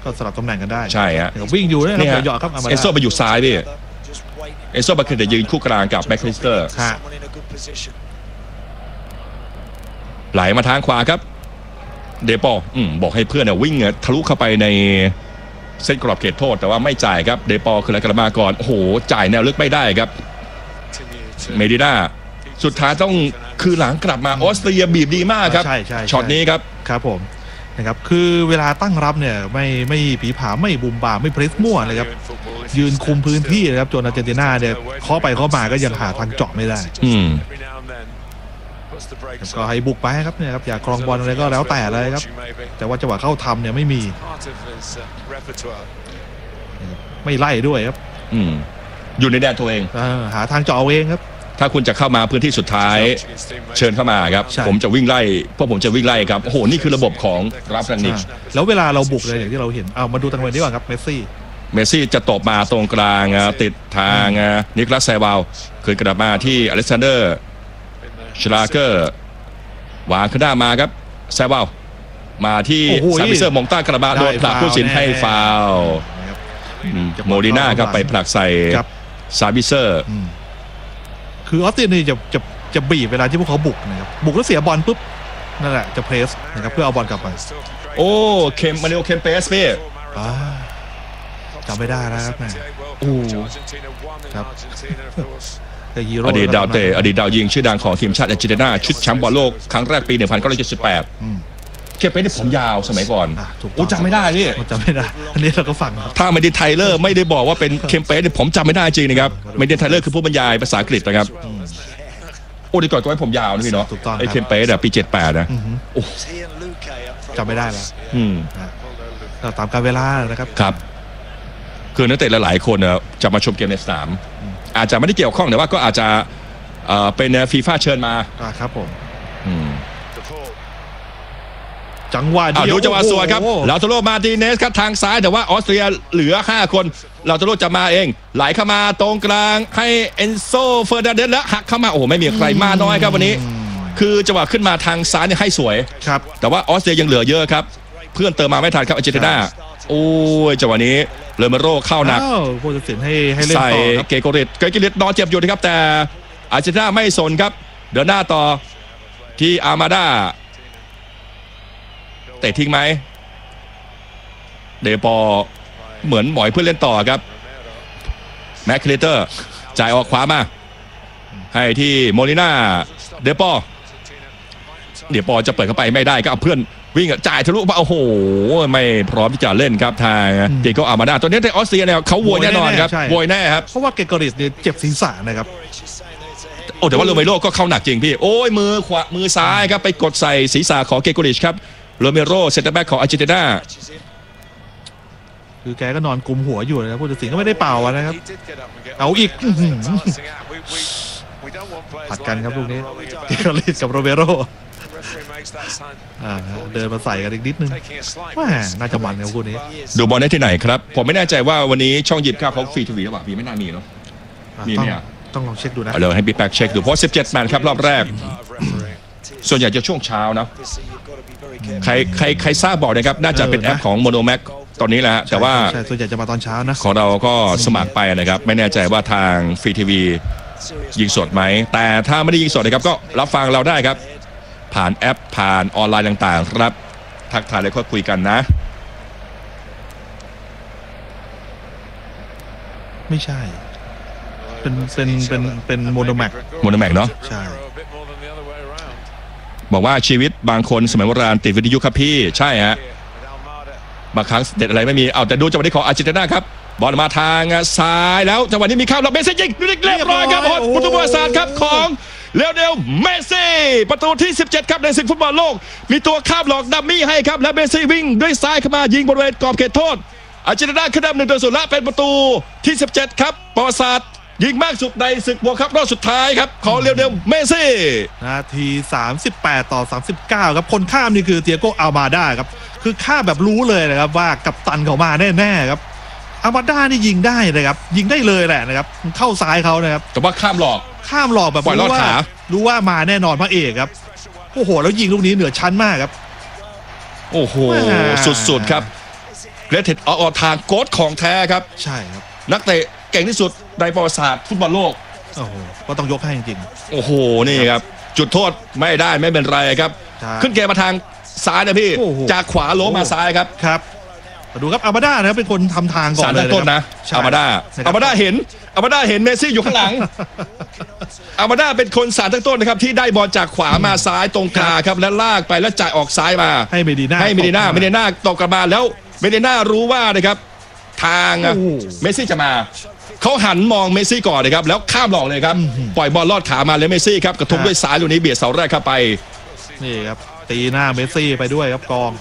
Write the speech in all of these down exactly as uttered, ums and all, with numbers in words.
ก็สลับตำแหน่งกันได้ใช่ฮะวิ่งอยู่นะครับเยอะครับเอโซ่ไปอยู่ซ้ายพี่เอโซ่มาคือจะยืนคู่กลางกับแม็กคริสเตอร์ไหลมาทางขวาครับเดปออืมบอกให้เพื่อนเนี่ยวิ่งทะลุเข้าไปในเส้นกรอบเขตโทษแต่ว่าไม่จ่ายครับเดปอคืออะไรกระมาก่อนโอ้โหจ่ายแนวลึกไม่ได้ครับเมดิน่าสุดท้ายต้องคือหลังกลับมาออสเตรียบีบดีมากครับใช่ใช่ช็อตนี้ครับครับผมนะครับคือเวลาตั้งรับเนี่ยไม่ไม่ผีผาไม่บุมบ่าไม่เพรสมั่วเลยครับยืนคุมพื้นที่นะครับจนอาร์เจนตินาเนี่ยเคาะไปเคาะมาก็ยังหาทางเจาะไม่ได้อืมก็ให้บุกไปครับเนี่ยครับอยากครองบอลอะไรก็แล้วแต่เลยครับแต่ว่าจังหวะเข้าทำเนี่ยไม่มีไม่ไล่ด้วยครับอืมอยู่ในแดนตัวเองหาทางเจาะเองครับถ้าคุณจะเข้ามาพื้นที่สุดท้ายเชิญเข้ามาครับผมจะวิ่งไล่พวกผมจะวิ่งไล่ครับโอ้โหนี่คือระบบของรับรังนิกแล้วเวลาเราบุกเลยอย่างที่เราเห็นเอามาดูทางเวนดีกว่าครับเมสซี่เมสซี่จะตบมาตรงกลางติดทางนิโคลัสไซวาลคืนกลับมาที่อเล็กซานเดอร์ชลาเกอร์วางขึ้นหน้ามาครับไซวาลมาที่ซาบิเซอร์มองต้ากระบาโดนผลักผู้สินให้ฟาวโมดิน่าครับไปผลักใส่ซาบิเซอร์คือออสเตรียนี่จะจะจะบีบเวลาที่พวกเขาบุกนะครับบุกแล้วเสียบอลปุ๊บนั่นแหละจะเพรสนะครับเพื่อเอาบอลกลับไปโอ้เคมมาเนโอเคมเปสพี่จำไม่ได้นะครับแม่โอ้ครับอดีตดาวเตะอดีตดาวยิงชื่อดังของทีมชาติอาร์เจนตินาชุดแชมป์บอลโลกครั้งแรกปีหนึ่งพันเก้าร้อยเจ็ดสิบแปดเคมเปสนี่ผมยาวสมัยก่อนโอ้จำไม่ได้พี่จำไม่ได้อันนี้เราก็ฟังถ้าเมดิไทเลอร์ไม่ได้บอกว่าเป็นเคมเปสนี่ผมจำไม่ได้จริงนะครับเมดิไทเลอร์คือผู้บรรยายภาษาอังกฤษนะครับโอ้ดีก่อนก็ให้ผมยาวนะพี่เนาะไอเคมเปสอะปีเจ็ดแปดนะโอ้จำไม่ได้แล้วอืมตามการเวลานะครับครับคือนักเตะหลายๆคนจะมาชมเกมในสนามอาจจะไม่ได้เกี่ยวข้องแต่ว่าก็อาจจะเป็นฟีฟ่าเชิญมาครับผมจังหวะเดียวดูจังหวะสวยครับลาโตโรมาร์ติเนสครับทางซ้ายแต่ว่าออสเตรียเหลือห้าคนลาโตโรจะมาเองไหลเข้ามาตรงกลางให้เอนโซเฟอร์นันเดสแล้วหักเข้ามาโอ้ไม่มีใครมาน้อยครับวันนี้คือจังหวะขึ้นมาทางซ้ายเนี่ยให้สวยครับแต่ว่าออสเตรียยังเหลือเยอะครับเพื่อนเติมมาไม่ทันครับอาร์เจนตินาโอ้ยจังหวะนี้เลเมโรเข้าหนักผู้ตัดสินให้ให้เล่นต่อใส่เกโกริตเกโกริตนอนเจ็บอยู่นะครับแต่อาร์เจนตินาไม่สนครับเดินหน้าต่อที่อาร์มาดาเตะทิ้งไหมเดปอเหมือนหมอยเพื่อนเล่นต่อครับแม็กคลิเตอร์จ่ายออกขวามาให้ที่โมลิน่าเดปอเดปอจะเปิดเข้าไปไม่ได้ก็เอาเพื่อนวิ่งจ่ายทะลุมาโอ้โหไม่พร้อมที่จะเล่นครับทางเดโกอาร์มาดาตัวนี้ในออสเตรียเนี่ยเขาโวยแน่นอนครับโวยแน่ครับเพราะว่าเกโกริตเนี่ยเจ็บศีรษะนะครับโอ้แต่ว่าโรเมโรก็เข้าหนักจริงพี่โอ้ยมือขวามือซ้ายครับไปกดใส่ศีรษะของเกโกริชครับโรเมโรเซนเตอร์แบ็กของอาร์เจนตินาคือแกก็นอนกุมหัวอยู่นะผู้ตัดสินก็ไม่ได้เป่านะครับเอาอีกผัดกันครับลูกนี้เกโกริชกับโรเมโรเดินมาใส่กันอีกนิดนึงว่าน่าจะมันครับคู่นี้ดูบอลได้ที่ไหนครับผมไม่แน่ใจว่าวันนี้ช่องยิบครับเขาฟรีทีวีหรือเปล่าพี่ไม่น่ามีเนาะมีไหมอ่ะต้องลองเช็คดูนะเลยให้บิ๊กแบ็กเช็คดูเพราะสิบเจ็ดแมนครับรอบแรกส่วนใหญ่จะช่วงเช้านะใครใครใครทราบบอกนะครับน่าจะเป็นแอปของโมโนแม็กตอนนี้แหละแต่ว่าส่วนใหญ่จะมาตอนเช้านะของเราก็สมัครไปนะครับไม่แน่ใจว่าทางฟรีทีวียิงสดไหมแต่ถ้าไม่ได้ยิงสดนะครับก็รับฟังเราได้ครับผ่านแอปผ่านออนไลน์ต่างๆครับทักทายแล้วก็คุยกันนะไม่ใช่เป็นเป็นเป็นเป็นโมโนแม็กโมโนแม็กเนาะใช่บอกว่าชีวิตบางคนสมัยโบราณติดวิทยุครับพี่ใช่ฮะบางครั้งเด็ดอะไรไม่มีเอาแต่ดูจังหวะนี้ของอาร์เจนตินาครับบอลมาทางซ้ายแล้วจังหวะนี้มีข้ามเราเมสซี่ยิงเรียบร้อยครับประตูประวัติศาสตร์ครับของเลโอเนลเมสซี่ประตูที่สิบเจ็ดครับในศึกฟุตบอลโลกมีตัวข้ามหลอกดัมมี่ให้ครับและเมสซี่วิ่งด้วยซ้ายเข้ามายิงบริเวณกรอบเขตโทษอาร์เจนตินาขึ้นนำหนึ่งต่อศูนย์และเป็นประตูที่สิบเจ็ดครับประวัติศาสตร์ยิงมากสุดในศึกเวิลด์คัพรอบสุดท้ายครับของเลโอเนลเมสซี่นาทีสามสิบแปดต่อสามสิบเก้าครับคนข้ามนี่คือเตียโกอาร์มาดาครับคือข้ามแบบรู้เลยนะครับว่ากัปตันเขามาแน่ๆครับอาร์มาดานี่ยิงได้เลยครับยิงได้เลยแหละนะครับเข้าซ้ายเขานะครับแต่ว่าข้ามหลอกข้ามหลอกแบบรู้ว่ารู้ว่ามาแน่นอนพระเอกครับโอ้โหแล้วยิงลูกนี้เหนือชั้นมากครับโอ้โหสุดๆครับเกรทเทดออทางโกดของแท้ครับใช่ครับนักเตะเก่งที่สุดในประวัติศาสตร์ฟุตบอลโลกโอ้โหก็ต้องยกให้จริงโอ้โหนี่ครับจุดโทษไม่ได้ไม่เป็นไรครับใช่ขึ้นเกมมาทางซ้ายนะพี่โอ้โหจากขวาโล้มาซ้ายครับๆครับมาดูครับอามาด้านะครับเป็นคนทำทางก่อสาน รเลยตั้งต้นนะใช่อามาด้านะครับอามาด้าเห็นอามาด้าเห็นเมสซี่อยู่ข้างหลัง อามาด้าเป็นคนสารตั้งต้นนะครับที่ได้บอลจากขวามาซ้ายตรงกลางครับแล้วลากไปแล้วจ่ายออกซ้ายมาให้เมดิน่าให้เมดิน่าตบเมดิน่าตกกลับมาแล้วเมดิน่ารู้ว่านะครับทางโอ้โหเมสซี่จะมาเขาหันมองเมสซี่ก่อนนะครับแล้วข้ามหลอกเลยครับอื้อหือปล่อยบอลลอดขามาเลยเมสซี่ครับกระทบฮะด้วยซ้ายลูกนี้เบียดเสาแรกเข้าไปนี่ครับตีหน้าเมสซี่ไปด้วยครับกอง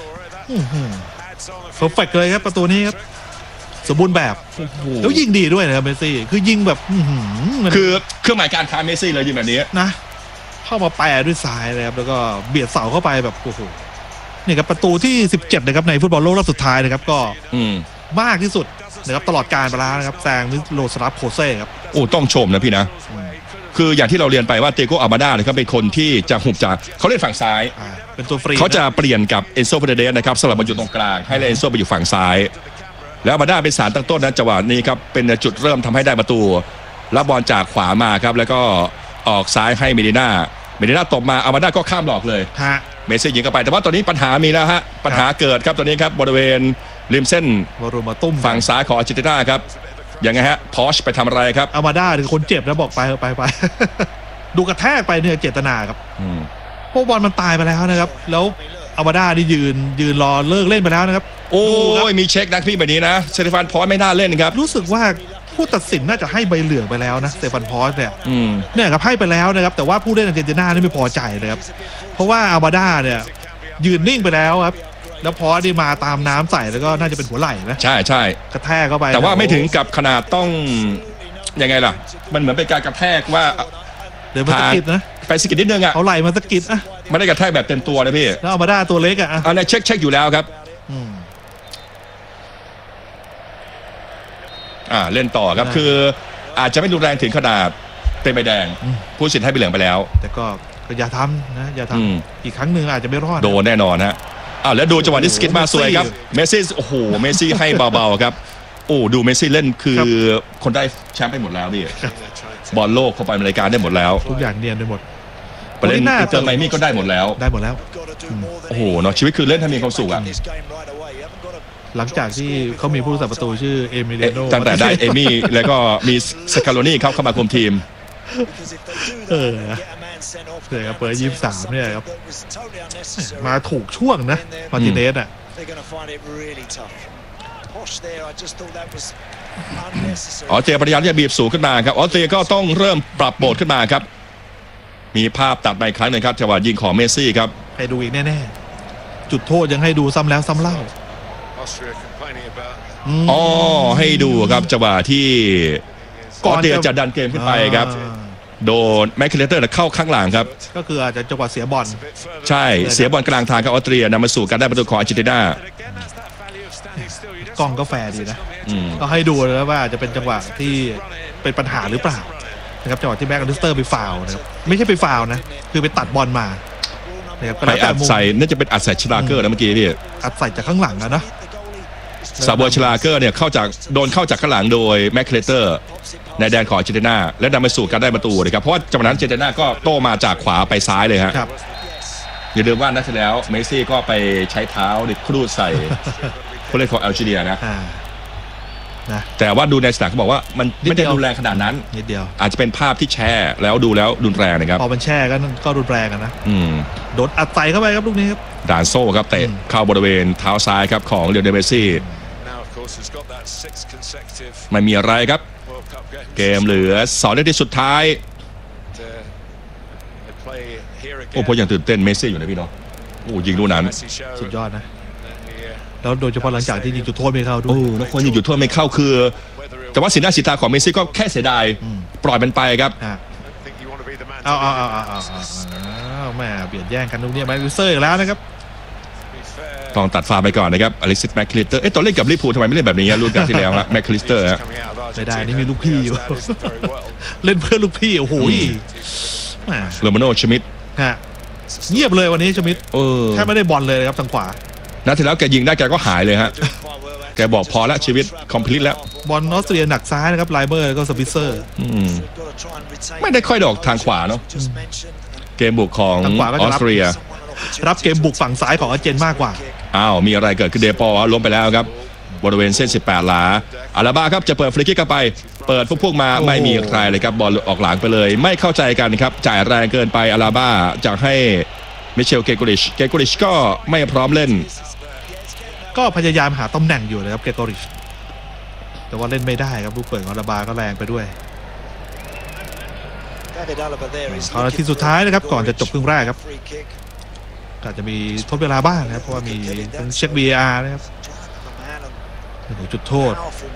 เพอร์เฟกเลยครับประตูนี้ครับสมบูรณ์แบบแล้วยิงดีด้วยนะครับเมสซี่คือยิงแบบอื้อหือมันคือเครื่องหมายการค้าเมสซี่เลยยิงแบบนี้นะเข้ามาแปรด้วยซ้ายเลยครับแล้วก็เบียดเสาเข้าไปแบบโอ้โหนี่ครับประตูที่สิบเจ็ดนะครับในฟุตบอลโลกรอบสุดท้ายนะครับก็อืมมากที่สุดนะครับตลอดการไปแล้วนะครับแซงมิโลสลาฟโคเซ่ครับโอ้ต้องชมนะพี่นะ คืออย่างที่เราเรียนไปว่าเตโกอามาด้านะครับเป็นคนที่จะหุบจากเขาเล่นฝั่งซ้ายอ่าเป็นตัวฟรีเขาจะเปลี่ยนกับเอนโซเฟเดเดสนะครับสลับมาอยู่ตรงกลางให้เอนโซไปอยู่ฝั่งซ้าย แล้วอามาด้าเป็นสารตั้งต้นนะจังหวะนี้ครับเป็นจุดเริ่มทำให้ได้ประตูรับบอลจากขวามาครับแล้วก็ออกซ้ายให้เมดิน่าเมดิน่าตบมาอามาด้าก็ข้ามหลอกเลยฮะเมสซี่ยิงเข้าไปแต่ว่าตอนนี้ปัญหามีแล้วฮะปัญหาเกิดครับตอนนี้ครับบริเวณริมเส้นวารุมาตุ้มฝั่งซ้ายของอาร์เจนตินาครับยังไงฮะพอชไปทำอะไรครับอามาด้าคือคนเจ็บนะบอกไปไปไป ดูกระแทกไปเนี่ยเจตนาครับอืมเพราะบอลมันตายไปแล้วนะครับ แล้วอามาด้านี่ยืนยืนรอเลิกเล่นไปแล้วนะครับโอ้ดูครับยมีเช็คนะพี่แบบนี้นะเซติฟานพอสไม่น่าเล่นครับรู้สึกว่าผู้ตัดสินน่าจะให้ใบเหลืองไปแล้วนะสเตฟานพอสเนี่ยอืมเนี่ยครับให้ไปแล้วนะครับ แต่ว่าผู้เล่นอาร์เจนตินานี่ไม่พอใจนะครับ เพราะว่าอามาด้าเนี่ยยืนนิ่งไปแล้วครับ แล้วพอสนี่มาตามน้ำใส่แล้วก็น่าจะเป็นหัวไหล่นะใช่ใช่กระแทกเข้าไปแต่ว่าไม่ถึงกับขนาดต้องยังไงล่ะ มันเหมือนเป็นการกระแทกว่าเดี๋ยวมันสะกิดนะไปสะกิดนิดนึงอ่ะเขาไหล่มาสะกิดอะไม่ได้กระแทกแบบเต็มตัวนะพี่แล้วอามาด้าตัวเล็กอะอะอันนี้เช็คเช็คอยู่แล้วครับอืมอ่าเล่นต่อครับได้คืออาจจะไม่รุนแรงถึงขนาดเป็นใบแดงอืมผู้สินให้ใบเหลืองไปแล้วแต่ก็ก็อย่าทำนะอย่าทอืมำอีกครั้งหนึ่งอาจจะไม่รอดนะโดนแน่นอนฮะอ้าวแล้วดูจังหวะนี้สกิดมาสวยครับเมสซี่โอ้โหเมสซี่ให้เบาๆครับโอ้ดูเมสซี่เล่นคือคนได้แชมป์ไปหมดแล้วพี่บอลโลกเข้าไปในรายการได้หมดแล้วทุกอย่างเนียนไปหมดไปเล่นโอ้นี่น่าอินเตอร์ไมมี่ก็ได้หมดแล้วได้หมดแล้วโอ้โหเนาะชีวิตคือเล่นถ้ามีความสุขอ่ะหลังจากที่เขามีผู้รักษาประตูชื่อเอมิเลีเอ๊ะยโนตั้งแต่ได้เอมี่แล้วก็มีสคาโลนี่เข้าเข้ามาคุมทีมเออเนี่ยครับเปิดยี่สิบสามเนี่ยครับมาถูกช่วงนะมาร์ติเนสอ่ะออสเตรียพยายามที่จะบีบสูงขึ้นมาครับออสเตรียก็ต้องเริ่มปรับโบดขึ้นมาครับมีภาพตัดมาอีกครั้งหนึ่งครับจังหวะยิงของเมสซี่ครับให้ดูอีกแน่ๆ จุดโทษยังให้ดูซ้ำแล้วซ้ำเล่ามอ๋อให้ดูครับจังหวะที่อก่ออนสเตรียจะจะดันเกมขึ้นไปครับอ่าโดนแมคคิเลเตอร์เข้าข้างหลังครับก็คืออาจจะจังหวะเสียบอลใช่เสียบอลกลางทางครับออสเตรียนำมาสู่การได้ประตูของอาร์เจนตินากล้องก็แฟร์ดีนะอืมก็ให้ดูนะว่าจะเป็นจังหวะที่เป็นปัญหาหรือเปล่านะครับจังหวะที่แบ็กอลิสเตอร์ไปฟาวล์นะครับไม่ใช่ไปฟาวล์นะคือไปตัดบอลมานะครับก็ไปแล้วแต่อัดมุมใส่น่าจะเป็นอัดใส่ชลาเกอร์นะเมื่อกี้พี่อัดใส่จากข้างหลังอะนะซาบัวชลาเกอร์เนี่ยเข้าจากโดนเข้าจากข้างหลังโดยแมคคิเลเตอร์ในแดนของอาร์เจนตินาและนำมาสู่การได้ประตูนะครับเพราะว่าจังหวะนั้นอาร์เจนตินาก็โต้มาจากขวาไปซ้ายเลยฮะครับอย่าลืมว่านัดที่แล้วเมสซี่ก็ไปใช้เท้าดิครูดใส่ ผู้เล่นของแอลจีเรียนะอ่านะแต่ว่าดูในสนามเขาบอกว่ามันนิดไม่เดีได้ยวรุนแรงขนาดนั้นนิดเดียวอาจจะเป็นภาพที่แชร์แล้วดูแล้วรุนแรงนะครับพอมันแช่ก็ก็รุนแรงกันนะอืมโดนอัดใส่เข้าไปครับลูกนี้ครับด่านโซ่ครับเตะอืมเข้าบริเวณเท้าซ้ายครับของเลียวเนลเมสซี่ไม่มีอะไรครับ เกมเหลือสองนาทีสุดท้ายโอ้พออย่างตื่นเต้นเมสซี่อยู่นะพี่เนาะโอ้ยิงลูกนั้นสุดยอดนะ แล้วโดยเฉพาะหลังจากที่ยิงจุดโทษไม่เข้าด้วโอ้ยแล้วคนยิงจุดโทษไม่เข้าคือ แต่ว่าสีหน้าสีตาของเมสซี่ก็แค่เสียดายอืมปล่อยมันไปครับอ่ะเอาเอาเอาเอาเอาเอาแม่เปลี่ยนแย่งกันตรงนี้แมนเซอร์อีกแล้วนะครับต้องตัดฟาวล์ไปก่อนนะครับอลิซิสแมคคิลิสเตอร์เอ๊ะตอนเล่นกับลิเวอร์พูลทำไมไม่เล่นแบบนี้รุ่นการที่แล้วฮะแมคคิลิสเตอร์ฮะไม่ได้นี่มีลูกพี่อยู่ เล่นเพื่อนลูกพี่โอ้โหแหมโรมาโนชมิดฮะเงียบเลยวันนี้ชมิดเออแทบไม่ได้บอลเลยนะครับทางขวานัดที่แล้วแกยิงได้แกก็หายเลยฮะแกบอกพอละชีวิตคอมพลีทแล้วบอลออสเตรียหนักซ้ายนะครับไลเบอร์แล้วก็สปิเซอร์อืมไม่ได้ค่อยดอกทางขวาเนาะเกมบุกของทางขวาก็อจะอรัสเตรียรับเกมบุกฝั่งซ้ายของอาร์เจนมากกว่าอ้าวมีอะไรเกิดขึ้นเดปอล้มไปแล้วครับบริเวณเส้นสิบแปดหลาอาราบ้าครับจะเปิดฟรีคิกเข้าไปเปิดพวกพวกมาโอ้ไม่มีใครเลยครับบอลออกหลังไปเลย ไม่เข้าใจกันครับจ่ายแรงเกินไปอาราบ้าจะให้มิเชลเกโกริชเกโกริชก็ไม่พร้อมเล่นก็พยายามหาตำแหน่งอยู่นะครับเกโกริชแต่ว่าเล่นไม่ได้ครับลูกเปิดของอาราบาก็แรงไปด้วยเอาละทีสุดท้ายนะครับก่อนจะจบครึ่งแรกครับก็จะมีทดเวลาบ้างนะครับเพราะว่ามีเป็นเช็ค วี อาร์ นะครับหนึ่งจุดโทษ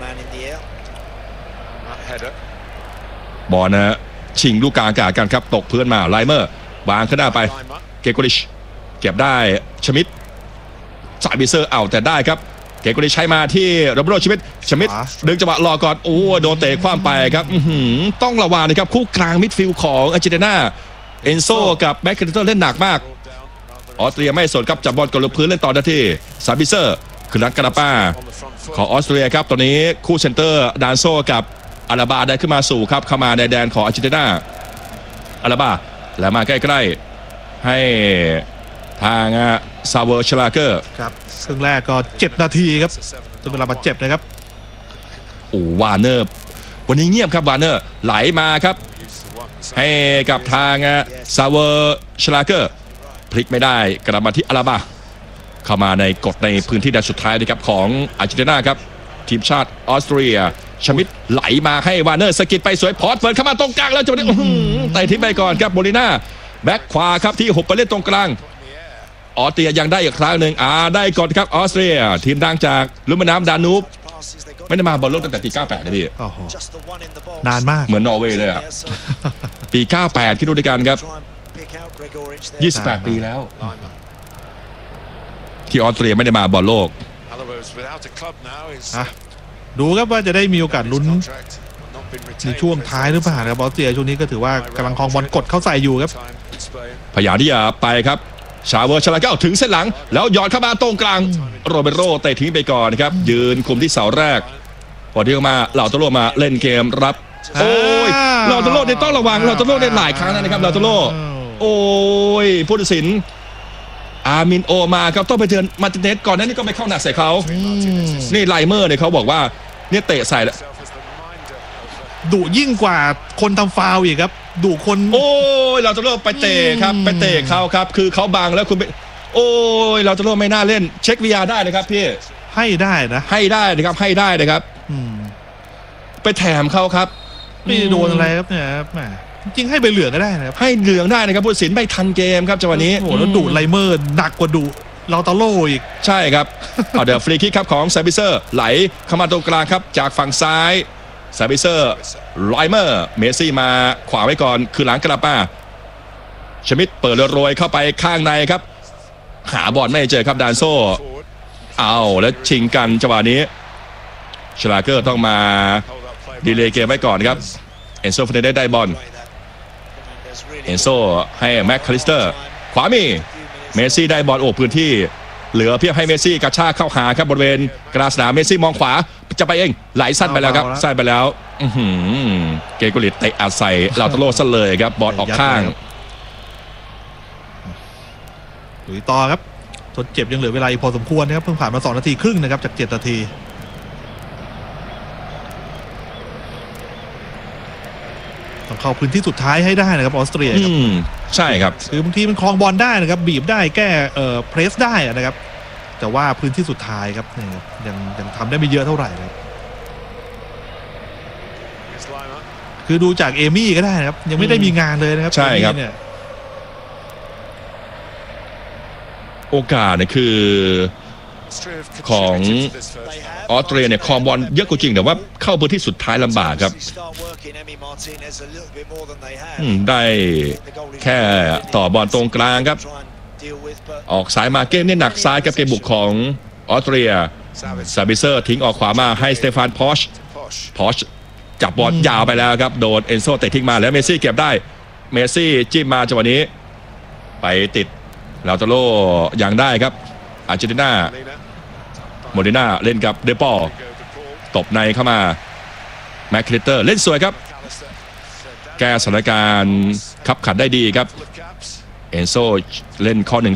บอลนะฮะชิงลูกกลางอากาศกันครับตกพื้นมาไลเมอร์วางขึ้นหน้าไปเกโกริชเก็บได้ชมิดสายบิเซอร์เอาแต่ได้ครับเกโกริชใช้มาที่โรเบโรชมิดชมิดดึงจังหวะรอก่อนโอ้โดนเตะคว้างไปครับต้องระวังนะครับคู่กลางมิดฟิลด์ของอาร์เจนตินาเอนโซกับแบ็คเคอร์เตอร์เล่นหนักมากออสเตรียไม่สนครับจับบอลกดลงพื้นเล่นต่อหน้าที่ซาบิเซอร์คือนักกระป้าของออสเตรียครับตอนนี้คู่เซนเตอร์ดานโซกับอาราบาได้ขึ้นมาสู่ครับเข้ามาในแดนของอาร์เจนตินาอาราบาแล้วมาใกล้ๆให้ทางซาเวอร์ชลาเกอร์ครับครึ่งแรกก็เจ็ดนาทีครับจนเวลาบาดเจ็บนะครับโอ้วาร์เนอร์วันนี้เงียบครับวาร์เนอร์ไหลมาครับให้กับทางซาเวอร์ชลาเกอร์พลิกไม่ได้กลับมาที่อาราบาเข้ามาในกฎในพื้นที่แดนสุดท้ายนะครับของอาร์เจนตินาครับทีมชาติออสเตรียชมิดไหลมาให้วาร์เนอร์สกิดไปสวยพอร์ตเปิดเข้ามาตรงกลางแล้วจังหวะนี้ไต่ทิ้งไปก่อนครับโมลิน่าแบ็คขวาครับที่หกไปเล่นตรงกลางออสเตรียยังได้อีกครั้งหนึ่งอ่าได้ก่อนครับออสเตรียทีมดังจากลุ่มแม่น้ำดานูบไม่ได้มาบอลโลกตั้งแต่ปีเก้าสิบแปดนะพี่โอ้โหนานมากเหมือนนอร์เวย์เลยอ่ะปีเก้าสิบแปดคิดดูด้วยกันครับยี่สิบแปดปีแล้วที่ออสเตรียไม่ได้มาบอลโลกอ่ะดูครับว่าจะได้มีโอกาสลุ้นในช่วงท้ายหรือเปล่าครับออสเตรียช่วงนี้ก็ถือว่ากำลังครองบอลกดเข้าใส่อยู่ครับพยายามที่จะไปครับชาเวอร์ชลาเก้าถึงเส้นหลังแล้วหยอดเข้ามาตรงกลางโรเบโรเตะทิ้งไปก่อนครับยืนคุมที่เสาแรกพอที่เข้ามาเหล่าตโลมาเล่นเกมรับโอ้ยเหล่าตโลเนี่ยต้องระวังเหล่าตโลเนี่ยหลายครั้งนะครับเหล่าตโลโอ้ยผู้ตัดสินอามินโอมาครับต้องไปเตือนมาร์ติเนสก่อนหนั้นนี่ก็ไม่เข้าหนักใส่เขานี่ไลเมอร์เนี่ยเขาบอกว่าเนี่ยเตะใส่แล้วดุยิ่งกว่าคนทำฟาวล์อีกครับดุคนโอ้ยเราจะเริ่มไปเตะครับไปเตะเขาครับคือเขาบังแล้วคุณไปโอ้ยเราจะเริ่มไม่น่าเล่นเช็ค วี อาร์ ได้นะครับพี่ให้ได้นะให้ได้นะครับให้ได้นะครับอืมไปแถมเขาครับไม่โดนอะไรครับเนี่ยครับแหมจริงให้ใบเหลืองก็ได้นะครับให้เหลืองได้นะครับผู้ตัดสินไม่ทันเกมครับจังหวะนี้โอ้โหแล้วดุไลเมอร์หนักกว่าดุเราตาโล่อีกใช่ครับ เอาเดี๋ยวฟรีคิกครับของซาบิเซอร์ไหลเข้ามาตรงกลางครับจากฝั่งซ้ายซาบิเซอร์ไลเมอร์เมสซี่มาขวาไว้ก่อนคือหลังกระป้าชมิดเปิดโรยเข้าไปข้างในครับหาบอลไม่เจอครับดานโซเอาแล้วชิงกันจังหวะนี้ชลาเกอร์ต้องมาดีเลย์เกมไว้ก่อนครับเอนโซฟเนเดสได้บอลเอนโซให้แม็กคาลิสเตอร์ขวามีเมสซี่ได้บอลโอ้พื้นที่เหลือเพียงให้เมสซี่กระชากเข้าหาครับบริเวณกลางสนามเมสซี่มองขวาจะไปเองไหลสั้นไปแล้วครับสั้นไปแล้วเกโกลิตเตะอัดใส่ลาวตาโลซะเลยครับบอลออกข้างลุยต่อครับทดเจ็บยังเหลือเวลาอีกพอสมควรนะครับเพิ่งผ่านมาสองนาทีครึ่งนะครับจากเจ็ดนาทีต้องเข้าพื้นที่สุดท้ายให้ได้นะครับออสเตรียครับใช่ครับคือบางทีมันคลองบอลได้นะครับบีบได้แก้เอ่อเพรสได้นะครับแต่ว่าพื้นที่สุดท้ายครับยังยังทำได้ไม่เยอะเท่าไหร่เลยคือดูจากเอมี่ก็ได้นะครับยังไม่ได้มีงานเลยนะครับใช่ครับโอกาสเนี่ยคือของออสเตรียเนี่ยครองบอลเยอะกว่าจริงแต่ว่าเข้าพื้นที่สุดท้ายลำบากครับได้แค่ต่อบอลตรงกลางครับออกสายมาเกมนี่หนักซ้ายกับเกมบุกของออสเตรียซาบิเซอร์ทิ้งออกขวามาให้สเตฟานพอชพอชจับบอลยาวไปแล้วครับโดนเอนโซเตะทิ้งมาแล้วเมสซี่เก็บได้เมสซี่จิ้มมาจังหวะนี้ไปติดลาวตาโลยังได้ครับอาร์เจนตินาโมเดนาเล่นกับเดปอลตบในเข้ามาแมคคลิเตอร์เล่นสวยครับแก้สถานการณ์ขับขันได้ดีครับเอนโซเล่นข้อหนึ่ง